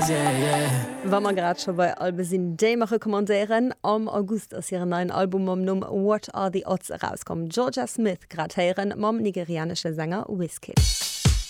Wa man grad schon bei Albesinn Démer rekommandieren am August ass ihren neuen Album am Numm What Are the Odds rauskommen. Georgia Smith grad heieren mam nigerianische Sänger Wizkid.